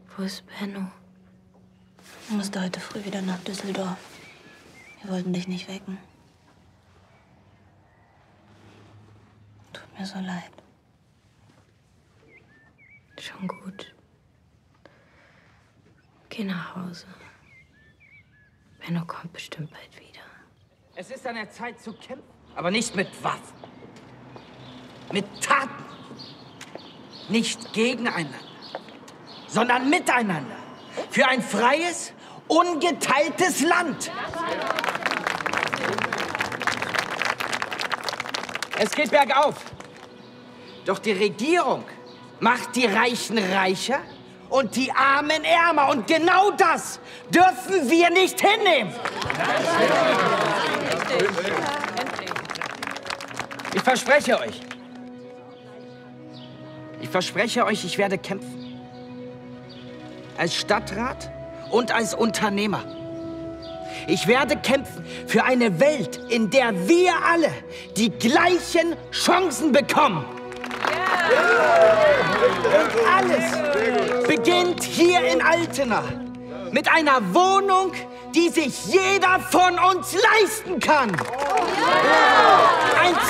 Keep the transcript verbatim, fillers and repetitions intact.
Wo ist Benno? Er musste heute früh wieder nach Düsseldorf. Wir wollten dich nicht wecken. Tut mir so leid. Schon gut. Geh nach Hause. Benno kommt bestimmt bald wieder. Es ist an der Zeit zu kämpfen, aber nicht mit Waffen. Mit Taten. Nicht gegeneinander, sondern miteinander. Für ein freies, ungeteiltes Land. Es geht bergauf. Doch die Regierung macht die Reichen reicher und die Armen ärmer. Und genau das dürfen wir nicht hinnehmen. Ich verspreche euch. Ich verspreche euch, ich werde kämpfen. Als Stadtrat und als Unternehmer. Ich werde kämpfen für eine Welt, in der wir alle die gleichen Chancen bekommen. Und alles beginnt hier in Altena mit einer Wohnung, die sich jeder von uns leisten kann. Ein